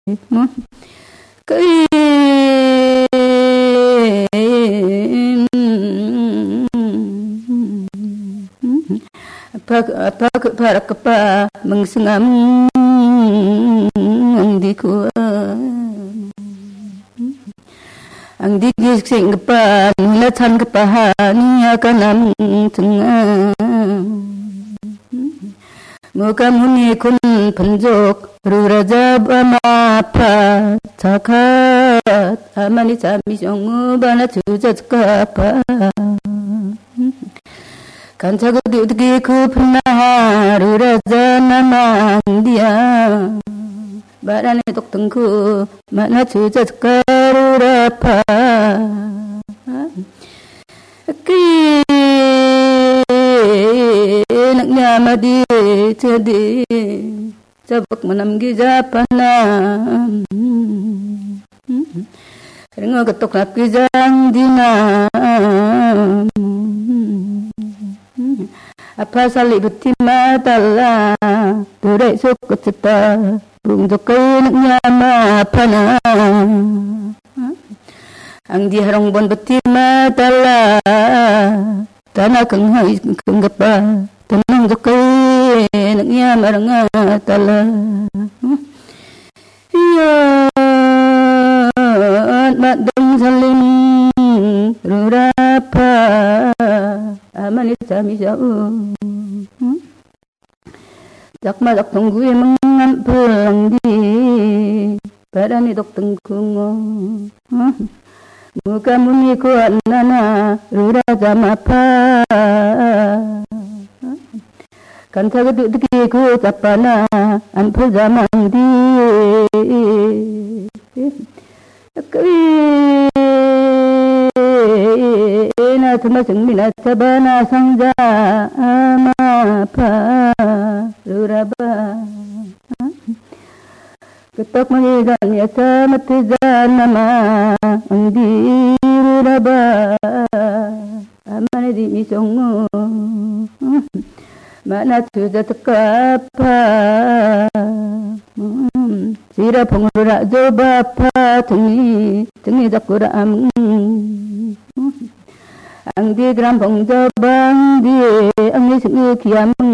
cái para kapa mengsengam ang di ko ang di gising kapa nulatan kapahani akanam tengah muka muni kun penjok ruraja bamapa takat amani sami songu bana jujat kapa kancaku diutki ku pernah ruraja namandia barani tok tengku mana jujat karurapa enaknya madi jadi sabak menamgi japana ringo ketok laki jang dina apa salik betima tala durek suku cita bungdok enaknya mapana ang diharong bon betima tala tanah kenghai kenggapa tenang jokai enaknya maranga tala iya madang salim rurapa amani sami jauh jak madak tunggu mengampulang di barani dok tengkungo muka muni ku nana ruraja mapa kan sageduk deki ku tapana ampul zaman di na tumaseng minat sabana sangja mapa ruraba ketok mengidan ya samatijan nama andi ruraba amane di misongo mana sudah tekapa sira pengurura jobapa tengi dakura ang di grampong jabang di ang ni kiam